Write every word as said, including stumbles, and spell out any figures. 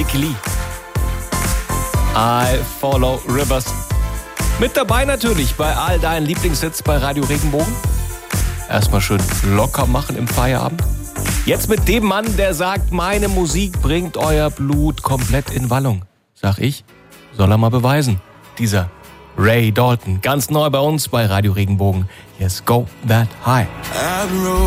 Lee. I Follow Rivers. Mit dabei natürlich bei all deinen Lieblingshits bei Radio Regenbogen. Erstmal schön locker machen im Feierabend. Jetzt mit dem Mann, der sagt, meine Musik bringt euer Blut komplett in Wallung. Sag ich, soll er mal beweisen. Dieser Ray Dalton, ganz neu bei uns bei Radio Regenbogen. Yes, Go That High.